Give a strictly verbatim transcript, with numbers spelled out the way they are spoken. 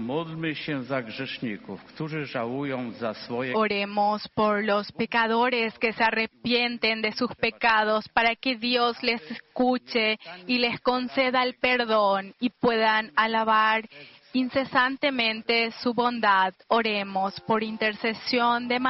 Módlmy się za grzeszników, którzy żałują za swoje... Oremos por los pecadores que se arrepienten de sus pecados para que Dios les escuche y les conceda el perdón y puedan alabar incesantemente su bondad. Oremos por intercesión de María.